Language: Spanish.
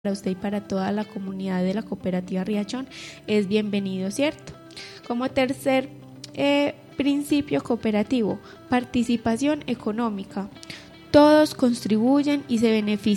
para usted y para toda la comunidad de la cooperativa Riachón es bienvenido, ¿cierto? Como tercer principio cooperativo, participación económica. Todos contribuyen y se benefician